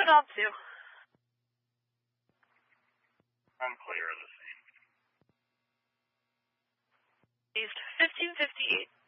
put on to? Unclear of the scene. East 1558.